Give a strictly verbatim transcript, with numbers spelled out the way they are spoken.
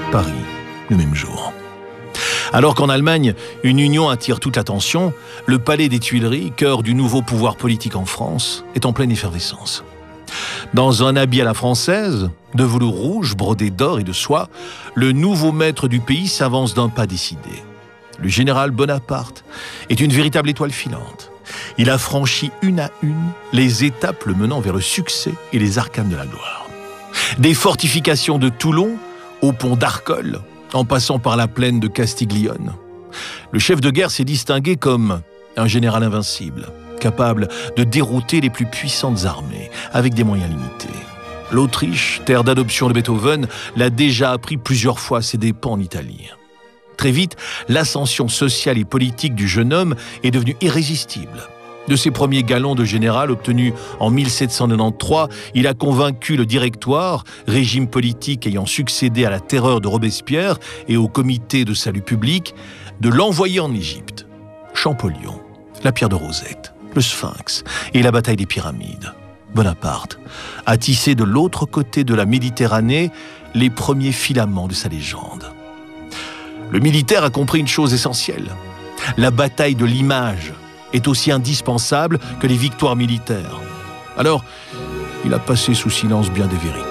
Paris, le même jour. Alors qu'en Allemagne, une union attire toute l'attention, le palais des Tuileries, cœur du nouveau pouvoir politique en France, est en pleine effervescence. Dans un habit à la française, de velours rouge brodé d'or et de soie, le nouveau maître du pays s'avance d'un pas décidé. Le général Bonaparte est une véritable étoile filante. Il a franchi une à une les étapes le menant vers le succès et les arcanes de la gloire. Des fortifications de Toulon au pont d'Arcole, en passant par la plaine de Castiglione. Le chef de guerre s'est distingué comme un général invincible, capable de dérouter les plus puissantes armées, avec des moyens limités. L'Autriche, terre d'adoption de Beethoven, l'a déjà appris plusieurs fois à ses dépens en Italie. Très vite, l'ascension sociale et politique du jeune homme est devenue irrésistible. De ses premiers galons de général obtenus en mille sept cent quatre-vingt-treize, il a convaincu le Directoire, régime politique ayant succédé à la terreur de Robespierre et au comité de salut public, de l'envoyer en Égypte. Champollion, la pierre de Rosette, le Sphinx et la bataille des pyramides. Bonaparte a tissé de l'autre côté de la Méditerranée les premiers filaments de sa légende. Le militaire a compris une chose essentielle. La bataille de l'image est aussi indispensable que les victoires militaires. Alors, il a passé sous silence bien des vérités.